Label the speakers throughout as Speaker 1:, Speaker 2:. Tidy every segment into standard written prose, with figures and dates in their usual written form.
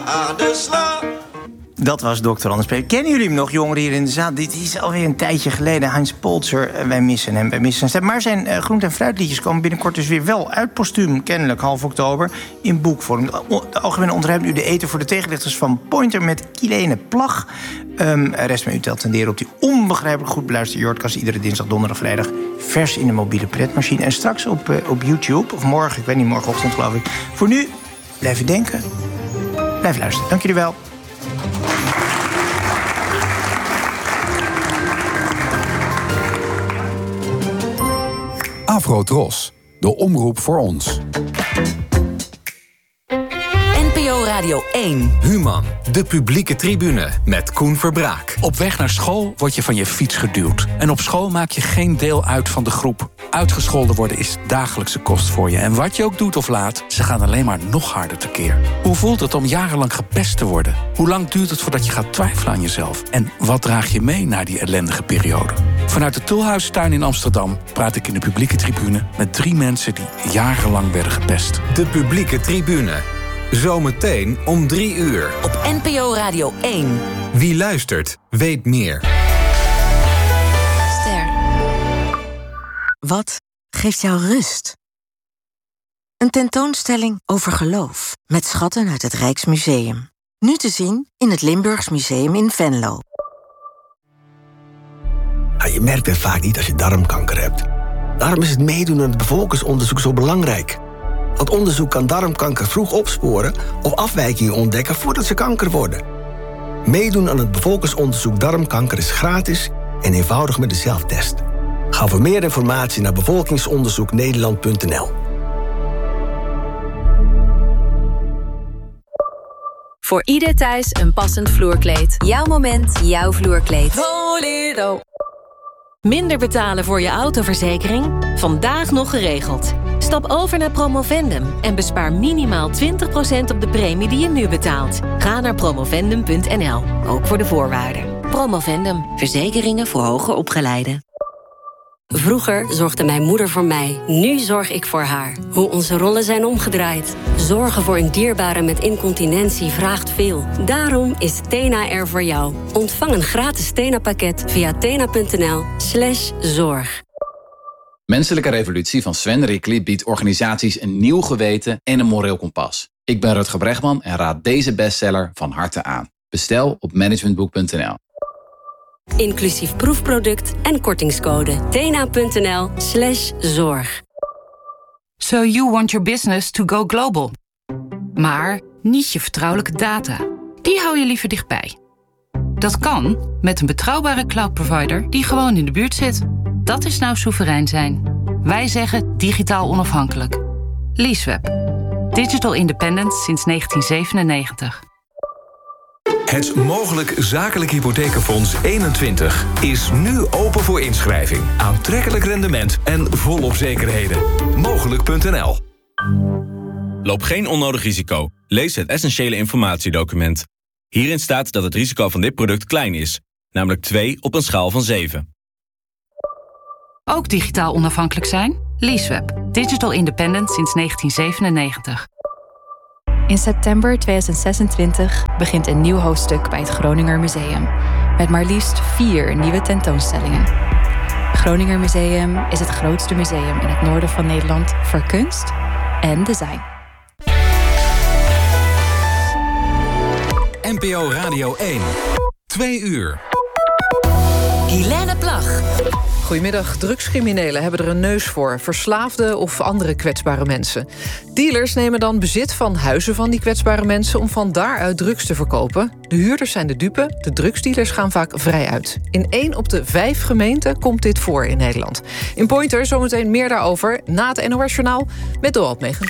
Speaker 1: aan de slag.
Speaker 2: Dat was Dr. Anders P. Kennen jullie hem nog, jongeren hier in de zaal? Dit is alweer een tijdje geleden. Heinz Polzer, wij missen hem, wij missen zijn stem. Maar zijn groente- en fruitliedjes komen binnenkort dus weer wel uit postuum. Kennelijk half oktober in boekvorm. De algemene ontruimt u de eten voor de tegenlichters van Pointer met Kilene Plag. Rest me u te attenderen op die onbegrijpelijk goed beluisterde Jordkast. Iedere dinsdag, donderdag, vrijdag. Vers in de mobiele pretmachine. En straks op YouTube, of morgen, ik weet niet, morgenochtend geloof ik. Voor nu, blijven denken. Blijf luisteren. Dank jullie wel.
Speaker 3: Afro-Tros, de omroep voor ons.
Speaker 4: NPO Radio 1.
Speaker 5: Human, de publieke tribune met Koen Verbraak.
Speaker 6: Op weg naar school word je van je fiets geduwd. En op school maak je geen deel uit van de groep. Uitgescholden worden is dagelijkse kost voor je. En wat je ook doet of laat, ze gaan alleen maar nog harder tekeer. Hoe voelt het om jarenlang gepest te worden? Hoe lang duurt het voordat je gaat twijfelen aan jezelf? En wat draag je mee na die ellendige periode? Vanuit de Tulhuistuin in Amsterdam praat ik in de publieke tribune met 3 mensen die jarenlang werden gepest.
Speaker 5: De publieke tribune. Zometeen om 3 uur.
Speaker 4: Op NPO Radio 1.
Speaker 5: Wie luistert, weet meer.
Speaker 7: Ster. Wat geeft jou rust? Een tentoonstelling over geloof met schatten uit het Rijksmuseum. Nu te zien in het Limburgs Museum in Venlo.
Speaker 8: Je merkt het vaak niet als je darmkanker hebt. Daarom is het meedoen aan het bevolkingsonderzoek zo belangrijk. Want onderzoek kan darmkanker vroeg opsporen of afwijkingen ontdekken voordat ze kanker worden. Meedoen aan het bevolkingsonderzoek darmkanker is gratis en eenvoudig met de zelftest. Ga voor meer informatie naar bevolkingsonderzoeknederland.nl.
Speaker 9: Voor ieder thuis een passend vloerkleed. Jouw moment, jouw vloerkleed.
Speaker 10: Bolero. Minder betalen voor je autoverzekering? Vandaag nog geregeld. Stap over naar Promovendum en bespaar minimaal 20% op de premie die je nu betaalt. Ga naar promovendum.nl, ook voor de voorwaarden. Promovendum, verzekeringen voor hoger opgeleiden.
Speaker 11: Vroeger zorgde mijn moeder voor mij, nu zorg ik voor haar. Hoe onze rollen zijn omgedraaid. Zorgen voor een dierbare met incontinentie vraagt veel. Daarom is Tena er voor jou. Ontvang een gratis Tena-pakket via tena.nl/zorg.
Speaker 12: Menselijke Revolutie van Sven Rickly biedt organisaties een nieuw geweten en een moreel kompas. Ik ben Rutger Bregman en raad deze bestseller van harte aan. Bestel op managementboek.nl.
Speaker 11: Inclusief proefproduct en kortingscode. tena.nl/zorg.
Speaker 13: So you want your business to go global. Maar niet je vertrouwelijke data. Die hou je liever dichtbij. Dat kan met een betrouwbare cloud provider die gewoon in de buurt zit. Dat is nou soeverein zijn. Wij zeggen digitaal onafhankelijk. Leaseweb. Digital independent sinds 1997.
Speaker 5: Het Mogelijk Zakelijk Hypothekenfonds 21 is nu open voor inschrijving. Aantrekkelijk rendement en volop zekerheden. Mogelijk.nl.
Speaker 14: Loop geen onnodig risico. Lees het essentiële informatiedocument. Hierin staat dat het risico van dit product klein is. Namelijk 2 op een schaal van 7.
Speaker 13: Ook digitaal onafhankelijk zijn? Leaseweb. Digital independent sinds 1997.
Speaker 15: In september 2026 begint een nieuw hoofdstuk bij het Groninger Museum. Met maar liefst 4 nieuwe tentoonstellingen. Het Groninger Museum is het grootste museum in het noorden van Nederland voor kunst en design.
Speaker 5: NPO Radio 1. 2 uur.
Speaker 4: Kilene Plag.
Speaker 16: Goedemiddag. Drugscriminelen hebben er een neus voor. Verslaafden of andere kwetsbare mensen. Dealers nemen dan bezit van huizen van die kwetsbare mensen om van daaruit drugs te verkopen. De huurders zijn de dupe. De drugsdealers gaan vaak vrij uit. In 1 op de 5 gemeenten komt dit voor in Nederland. In Pointer zometeen meer daarover na het NOS-journaal met Dorald Megens.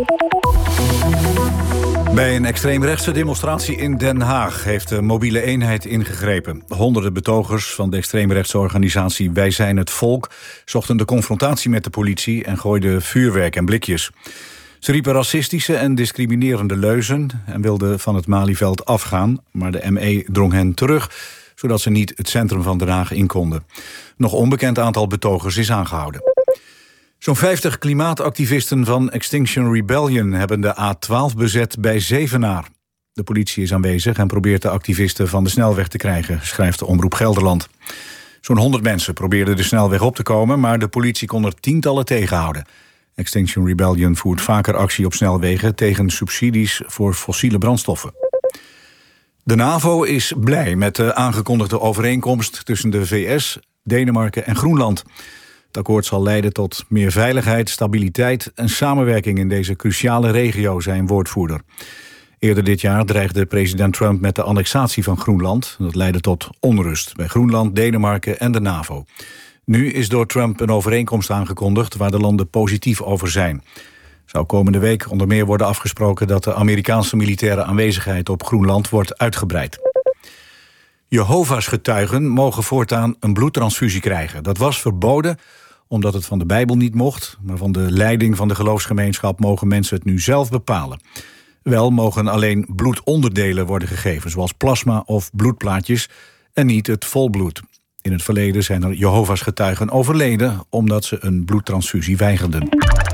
Speaker 17: Bij een extreemrechtse demonstratie in Den Haag heeft de mobiele eenheid ingegrepen. Honderden betogers van de extreemrechtse organisatie Wij zijn het Volk zochten de confrontatie met de politie en gooiden vuurwerk en blikjes. Ze riepen racistische en discriminerende leuzen en wilden van het Malieveld afgaan, maar de ME drong hen terug, zodat ze niet het centrum van Den Haag in konden. Nog onbekend aantal betogers is aangehouden. Zo'n 50 klimaatactivisten van Extinction Rebellion hebben de A12 bezet bij Zevenaar. De politie is aanwezig en probeert de activisten van de snelweg te krijgen, schrijft de Omroep Gelderland. Zo'n 100 mensen probeerden de snelweg op te komen, maar de politie kon er tientallen tegenhouden. Extinction Rebellion voert vaker actie op snelwegen tegen subsidies voor fossiele brandstoffen. De NAVO is blij met de aangekondigde overeenkomst tussen de VS, Denemarken en Groenland. Het akkoord zal leiden tot meer veiligheid, stabiliteit en samenwerking in deze cruciale regio, zei een woordvoerder. Eerder dit jaar dreigde president Trump met de annexatie van Groenland. Dat leidde tot onrust bij Groenland, Denemarken en de NAVO. Nu is door Trump een overeenkomst aangekondigd waar de landen positief over zijn. Zou komende week onder meer worden afgesproken dat de Amerikaanse militaire aanwezigheid op Groenland wordt uitgebreid. Jehovah's getuigen mogen voortaan een bloedtransfusie krijgen. Dat was verboden omdat het van de Bijbel niet mocht, maar van de leiding van de geloofsgemeenschap mogen mensen het nu zelf bepalen. Wel mogen alleen bloedonderdelen worden gegeven, zoals plasma of bloedplaatjes, en niet het volbloed. In het verleden zijn er Jehovah's getuigen overleden omdat ze een bloedtransfusie weigerden.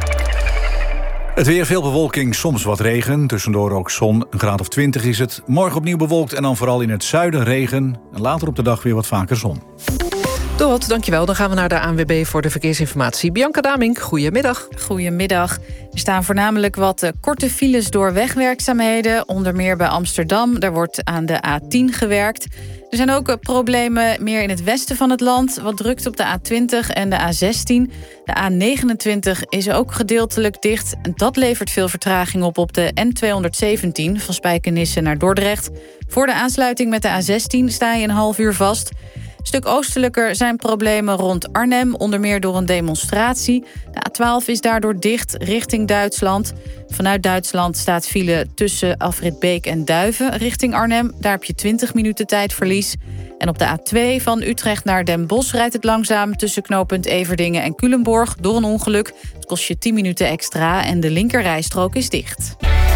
Speaker 17: Het weer, veel bewolking, soms wat regen. Tussendoor ook zon, een graad of 20 is het. Morgen opnieuw bewolkt en dan vooral in het zuiden regen. En later op de dag weer wat vaker zon.
Speaker 16: Dorot, dankjewel. Dan gaan we naar de ANWB voor de verkeersinformatie. Bianca Damink, goedemiddag.
Speaker 1: Goedemiddag. Er staan voornamelijk wat korte files door wegwerkzaamheden. Onder meer bij Amsterdam. Daar wordt aan de A10 gewerkt. Er zijn ook problemen meer in het westen van het land. Wat drukt op de A20 en de A16. De A29 is ook gedeeltelijk dicht. En dat levert veel vertraging op de N217... van Spijkenisse naar Dordrecht. Voor de aansluiting met de A16 sta je een half uur vast. Een stuk oostelijker zijn problemen rond Arnhem, onder meer door een demonstratie. De A12 is daardoor dicht richting Duitsland. Vanuit Duitsland staat file tussen Afrit Beek en Duiven richting Arnhem. Daar heb je 20 minuten tijdverlies. En op de A2 van Utrecht naar Den Bosch rijdt het langzaam tussen knooppunt Everdingen en Culemborg door een ongeluk. Het kost je 10 minuten extra en de linkerrijstrook is dicht.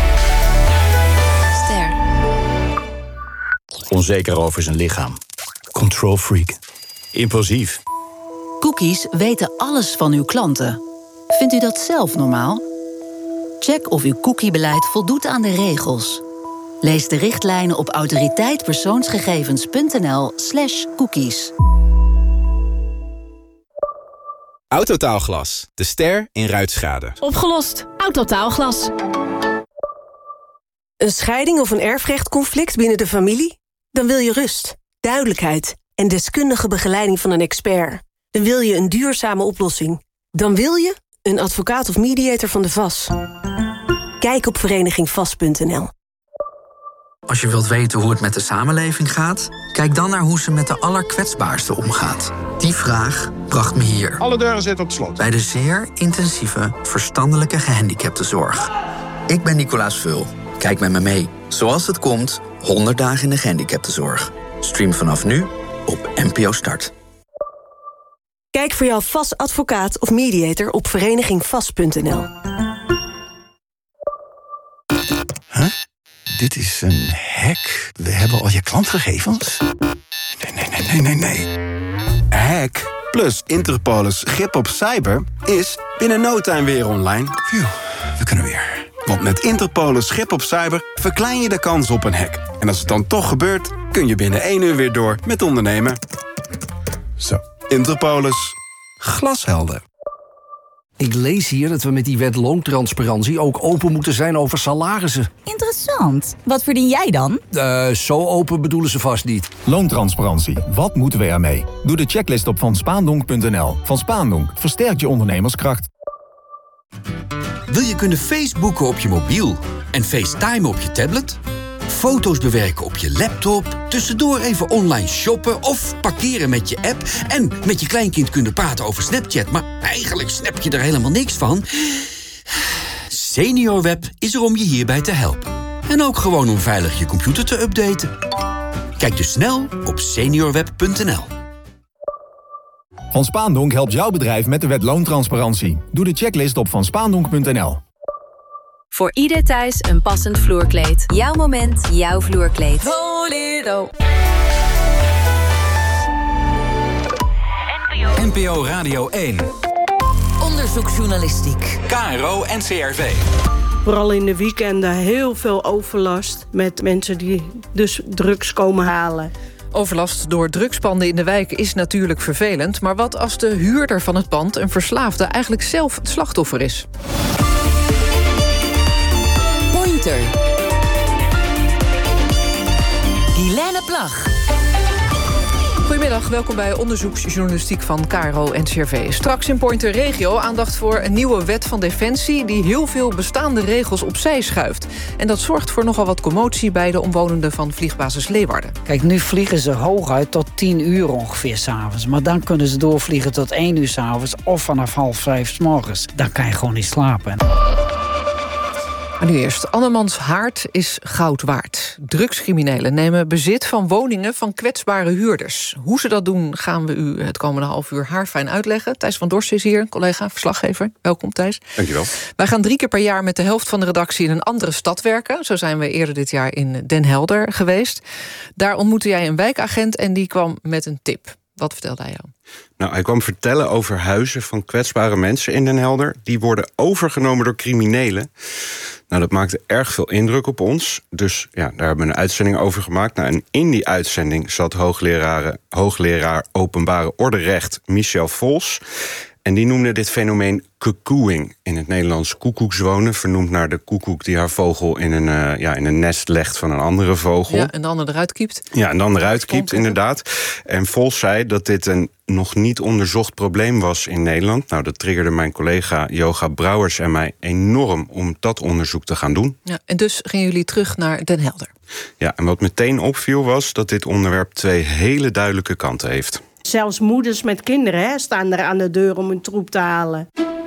Speaker 18: Ster. Onzeker over zijn lichaam. Control freak. Impulsief.
Speaker 19: Cookies weten alles van uw klanten. Vindt u dat zelf normaal? Check of uw cookiebeleid voldoet aan de regels. Lees de richtlijnen op autoriteitpersoonsgegevens.nl/cookies.
Speaker 20: Autotaalglas, de ster in ruitschade.
Speaker 21: Opgelost. Autotaalglas.
Speaker 22: Een scheiding of een erfrechtconflict binnen de familie? Dan wil je rust, duidelijkheid en deskundige begeleiding van een expert. Dan wil je een duurzame oplossing. Dan wil je een advocaat of mediator van de VAS. Kijk op verenigingvas.nl.
Speaker 23: Als je wilt weten hoe het met de samenleving gaat, kijk dan naar hoe ze met de allerkwetsbaarsten omgaat. Die vraag bracht me hier.
Speaker 24: Alle deuren zitten op slot.
Speaker 23: Bij de zeer intensieve verstandelijke gehandicaptenzorg. Ik ben Nicolaas Vul. Kijk met me mee. Zoals het komt, 100 dagen in de gehandicaptenzorg. Stream vanaf nu op NPO Start.
Speaker 22: Kijk voor jouw VAS advocaat of mediator op verenigingvas.nl.
Speaker 18: Huh? Dit is een hack. We hebben al je klantgegevens. Nee.
Speaker 25: Hack plus Interpolis grip op cyber is binnen no time weer online.
Speaker 18: Phew, we kunnen weer.
Speaker 25: Want met Interpolis grip op cyber verklein je de kans op een hack. En als het dan toch gebeurt, kun je binnen 1 uur weer door met ondernemen. Zo, Interpolis. Glashelder.
Speaker 26: Ik lees hier dat we met die wet loontransparantie ook open moeten zijn over salarissen.
Speaker 27: Interessant. Wat verdien jij dan?
Speaker 26: Zo open bedoelen ze vast niet.
Speaker 28: Loontransparantie. Wat moeten we ermee? Doe de checklist op vanspaandonk.nl. Van Spaandonk versterkt je ondernemerskracht.
Speaker 29: Wil je kunnen Facebooken op je mobiel en FaceTime op je tablet? Foto's bewerken op je laptop, tussendoor even online shoppen of parkeren met je app en met je kleinkind kunnen praten over Snapchat, maar eigenlijk snap je er helemaal niks van? SeniorWeb is er om je hierbij te helpen. En ook gewoon om veilig je computer te updaten. Kijk dus snel op seniorweb.nl.
Speaker 28: Van Spaandonk helpt jouw bedrijf met de wet loontransparantie. Doe de checklist op vanspaandonk.nl.
Speaker 9: Voor ieder thuis een passend vloerkleed. Jouw moment, jouw vloerkleed.
Speaker 4: Voledo.
Speaker 5: NPO Radio 1.
Speaker 4: Onderzoeksjournalistiek.
Speaker 5: KRO NCRV.
Speaker 2: Vooral in de weekenden heel veel overlast met mensen die dus drugs komen halen.
Speaker 16: Overlast door drugspanden in de wijk is natuurlijk vervelend. Maar wat als de huurder van het pand, een verslaafde, eigenlijk zelf het slachtoffer is?
Speaker 4: Pointer. Guilaine Plag.
Speaker 16: Goedemiddag, welkom bij onderzoeksjournalistiek van KRO en NCRV. Straks in Pointer Regio aandacht voor een nieuwe wet van Defensie die heel veel bestaande regels opzij schuift. En dat zorgt voor nogal wat commotie bij de omwonenden van vliegbasis Leeuwarden.
Speaker 3: Kijk, nu vliegen ze hooguit tot 10 uur ongeveer 's avonds. Maar dan kunnen ze doorvliegen tot 1 uur 's avonds of vanaf 4:30 's morgens. Dan kan je gewoon niet slapen.
Speaker 16: Maar nu eerst. Andermans haard is goud waard. Drugscriminelen nemen bezit van woningen van kwetsbare huurders. Hoe ze dat doen gaan we u het komende half uur haarfijn uitleggen. Thijs van Dorst is hier, collega, verslaggever. Welkom, Thijs.
Speaker 6: Dankjewel.
Speaker 16: Wij gaan 3 keer per jaar met de helft van de redactie in een andere stad werken. Zo zijn we eerder dit jaar in Den Helder geweest. Daar ontmoette jij een wijkagent en die kwam met een tip. Wat vertelde hij jou?
Speaker 6: Nou, hij kwam vertellen over huizen van kwetsbare mensen in Den Helder. Die worden overgenomen door criminelen. Nou, dat maakte erg veel indruk op ons. Dus ja, daar hebben we een uitzending over gemaakt. Nou, en in die uitzending zat hoogleraar openbare orderecht Michel Vols. En die noemde dit fenomeen cuckooing. In het Nederlands koekoekswonen, vernoemd naar de koekoek die haar vogel in een nest legt van een andere vogel.
Speaker 16: Ja, en de ander eruit kiept.
Speaker 6: Ja, en dan eruit kiept, inderdaad. En Vols zei dat dit een nog niet onderzocht probleem was in Nederland. Nou, dat triggerde mijn collega Joga Brouwers en mij enorm om dat onderzoek te gaan doen.
Speaker 16: Ja, en dus gingen jullie terug naar Den Helder.
Speaker 6: Ja, en wat meteen opviel was dat dit onderwerp 2 hele duidelijke kanten heeft.
Speaker 2: Zelfs moeders met kinderen staan er aan de deur om hun troep te halen.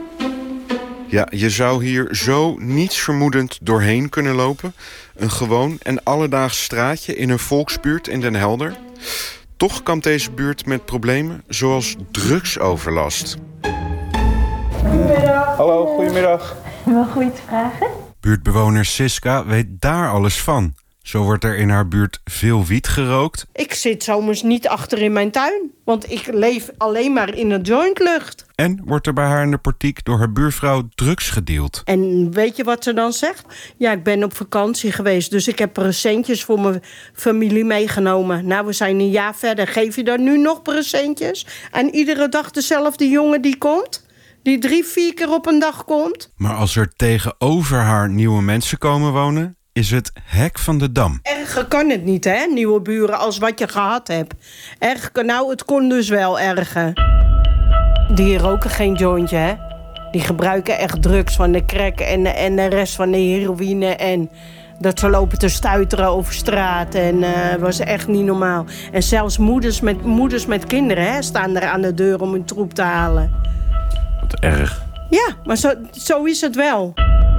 Speaker 6: Ja, je zou hier zo nietsvermoedend doorheen kunnen lopen. Een gewoon en alledaags straatje in een volksbuurt in Den Helder. Toch kampt deze buurt met problemen zoals drugsoverlast.
Speaker 7: Goedemiddag.
Speaker 6: Hallo, goedemiddag.
Speaker 7: Mag ik iets vragen?
Speaker 6: Buurtbewoner Siska weet daar alles van. Zo wordt er in haar buurt veel wiet gerookt.
Speaker 2: Ik zit zomers niet achter in mijn tuin, want ik leef alleen maar in een jointlucht.
Speaker 6: En wordt er bij haar in de portiek door haar buurvrouw drugs gedeeld.
Speaker 2: En weet je wat ze dan zegt? Ja, ik ben op vakantie geweest, dus ik heb presentjes voor mijn familie meegenomen. Nou, we zijn een jaar verder. Geef je dan nu nog presentjes? En iedere dag dezelfde jongen die komt? Die 3-4 keer op een dag komt?
Speaker 6: Maar als er tegenover haar nieuwe mensen komen wonen, is het hek van de dam.
Speaker 2: Erger kan het niet, hè, nieuwe buren, als wat je gehad hebt. Nou, het kon dus wel erger. Die roken geen jointje, hè. Die gebruiken echt drugs van de crack en de rest van de heroïne. En dat ze lopen te stuiteren over straat. En was echt niet normaal. En zelfs moeders met kinderen staan er aan de deur om hun troep te halen.
Speaker 6: Wat erg.
Speaker 2: Ja, maar zo is het wel.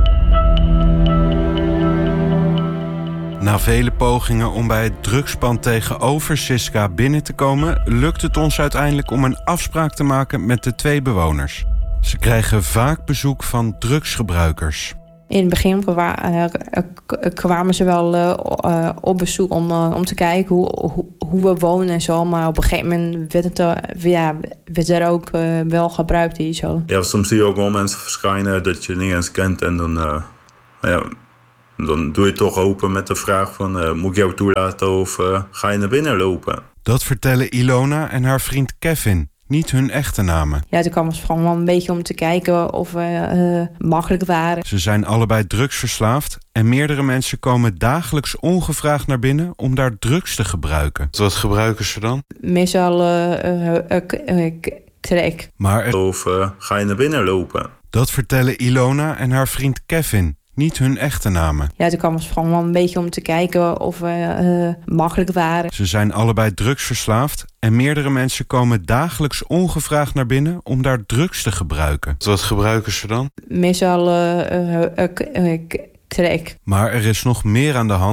Speaker 6: Na vele pogingen om bij het drugspand tegenover Siska binnen te komen, lukt het ons uiteindelijk om een afspraak te maken met de 2 bewoners. Ze krijgen vaak bezoek van drugsgebruikers.
Speaker 8: In het begin kwamen ze wel op bezoek om te kijken hoe we wonen en zo. Maar op een gegeven moment werd er ook wel gebruikt hier zo.
Speaker 10: Ja, soms zie je ook wel mensen verschijnen dat je niet eens kent. En dan doe je toch open met de vraag van, moet ik jou toelaten of ga je naar binnen lopen?
Speaker 6: Dat vertellen Ilona en haar vriend Kevin, niet hun echte namen.
Speaker 8: Ja, toen kwam het gewoon wel een beetje om te kijken of we makkelijk waren.
Speaker 6: Ze zijn allebei drugsverslaafd en meerdere mensen komen dagelijks ongevraagd naar binnen om daar drugs te gebruiken. Wat gebruiken ze dan?
Speaker 8: Meestal crack.
Speaker 10: Of ga je naar binnen lopen?
Speaker 6: Dat vertellen Ilona en haar vriend Kevin, niet hun echte namen.
Speaker 8: Ja, toen kwam het gewoon wel een beetje om te kijken of we makkelijk waren.
Speaker 6: Ze zijn allebei drugsverslaafd en meerdere mensen komen dagelijks ongevraagd naar binnen om daar drugs te gebruiken. Wat gebruiken ze dan?
Speaker 8: Meestal crack.
Speaker 6: Maar er is nog meer aan de hand.